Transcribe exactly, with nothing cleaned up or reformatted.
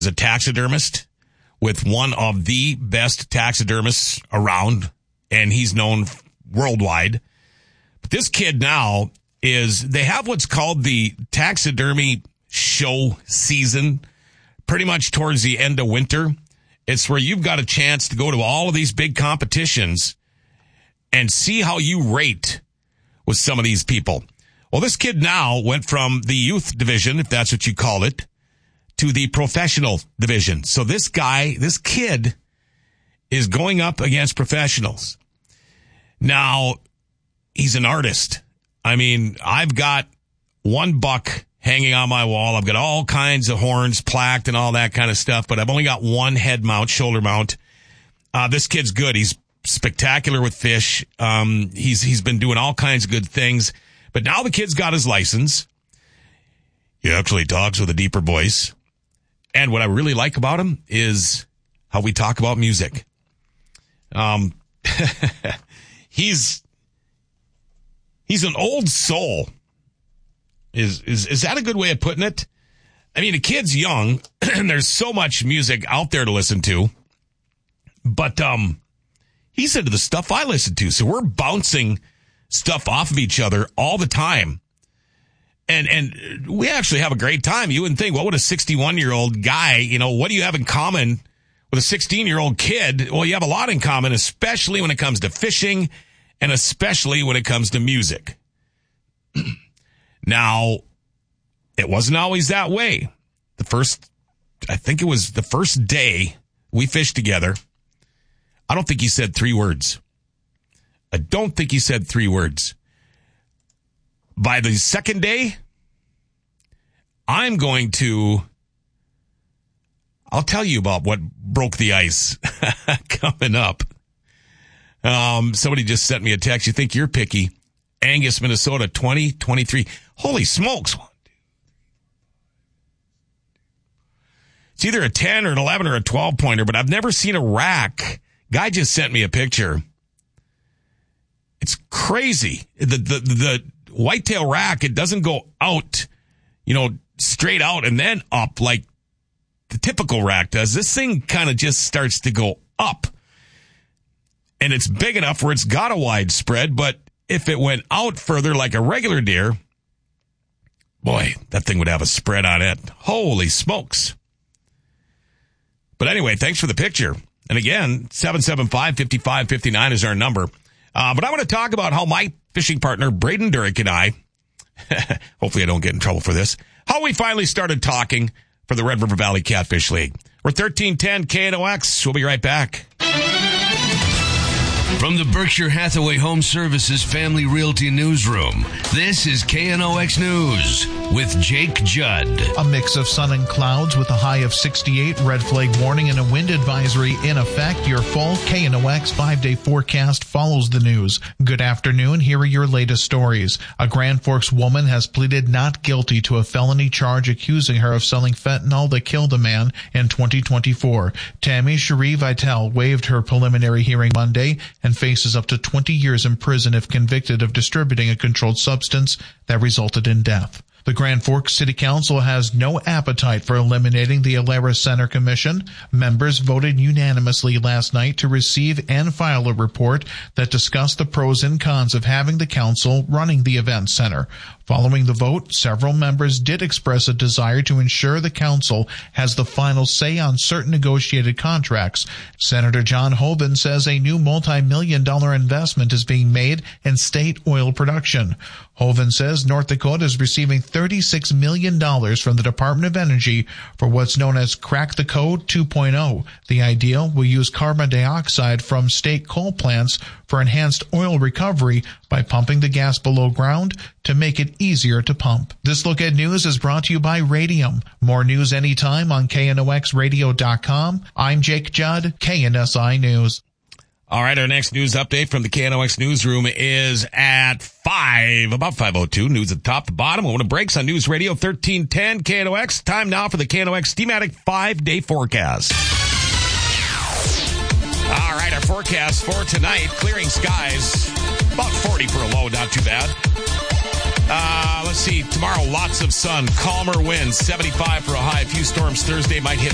is a taxidermist with one of the best taxidermists around, and he's known worldwide. But this kid now is, they have what's called the taxidermy show season, pretty much towards the end of winter. It's where you've got a chance to go to all of these big competitions and see how you rate with some of these people. Well, this kid now went from the youth division, if that's what you call it, to the professional division. So this guy, this kid, is going up against professionals. Now, he's an artist. I mean, I've got one buck hanging on my wall. I've got all kinds of horns plaqued and all that kind of stuff, but I've only got one head mount, shoulder mount. Uh, this kid's good. He's spectacular with fish. Um, he's he's been doing all kinds of good things. But now the kid's got his license. He actually talks with a deeper voice. And what I really like about him is how we talk about music. Um, he's, he's an old soul. Is, is, is that a good way of putting it? I mean, the kid's young and there's so much music out there to listen to, but, um, he's into the stuff I listen to. So we're bouncing stuff off of each other all the time. And, and we actually have a great time. You wouldn't think, what would a sixty-one year old guy, you know, what do you have in common with a sixteen year old kid? Well, you have a lot in common, especially when it comes to fishing and especially when it comes to music. Now, it wasn't always that way. The first, I think it was the first day we fished together. I don't think he said three words. I don't think he said three words. By the second day, I'm going to, I'll tell you about what broke the ice coming up. Um, somebody just sent me a text. You think you're picky. Angus, Minnesota, twenty twenty-three. Holy smokes. It's either a ten or an eleven or a twelve pointer, but I've never seen a rack. Guy just sent me a picture. It's crazy. The, the, the whitetail rack, it doesn't go out, you know, straight out and then up like the typical rack does. This thing kind of just starts to go up. And it's big enough where it's got a wide spread, but if it went out further like a regular deer, boy, that thing would have a spread on it. Holy smokes. But anyway, thanks for the picture. And again, seven seven five, five five five nine is our number. Uh, but I want to talk about how my fishing partner, Braden Durick, and I, hopefully I don't get in trouble for this, how we finally started talking for the Red River Valley Catfish League. We're thirteen ten K N O X. We'll be right back. From the Berkshire Hathaway Home Services Family Realty Newsroom, this is K N O X News with Jake Judd. A mix of sun and clouds with a high of sixty-eight, red flag warning and a wind advisory in effect. Your full K N O X five-day forecast follows the news. Good afternoon. Here are your latest stories. A Grand Forks woman has pleaded not guilty to a felony charge accusing her of selling fentanyl that killed a man in twenty twenty-four. Tammy Cherie Vitale waived her preliminary hearing Monday and faces up to twenty years in prison if convicted of distributing a controlled substance that resulted in death. The Grand Forks City Council has no appetite for eliminating the Alara Center Commission. Members voted unanimously last night to receive and file a report that discussed the pros and cons of having the council running the event center. Following the vote, several members did express a desire to ensure the council has the final say on certain negotiated contracts. Senator John Hoeven says a new multi-million dollar investment is being made in state oil production. Hoeven says North Dakota is receiving thirty-six million dollars from the Department of Energy for what's known as Crack the Code two point oh. The idea will use carbon dioxide from state coal plants for enhanced oil recovery by pumping the gas below ground to make it easier to pump. This Look at News is brought to you by Radium. More news anytime on K N O X radio dot com. I'm Jake Judd, K N S I News. All right, our next news update from the K N O X newsroom is at five, about five oh two. News at the top to bottom. When it breaks on News Radio thirteen ten K N O X. Time now for the K N O X Steamatic five-day forecast. All right, our forecast for tonight, clearing skies, about forty for a low, not too bad. Uh, let's see, tomorrow, lots of sun, calmer winds, seventy-five for a high. A few storms Thursday might hit